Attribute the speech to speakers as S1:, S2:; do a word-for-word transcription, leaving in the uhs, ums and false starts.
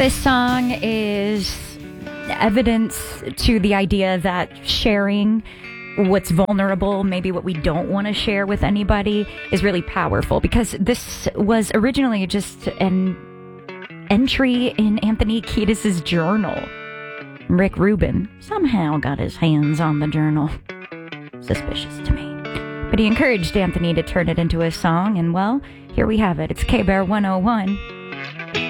S1: This song is evidence to the idea that sharing what's vulnerable, maybe what we don't want to share with anybody, is really powerful, because this was originally just an entry in Anthony Kiedis' journal. Rick Rubin somehow got his hands on the journal. Suspicious to me. But he encouraged Anthony to turn it into a song, and well, here we have it. It's K-Bear one oh one.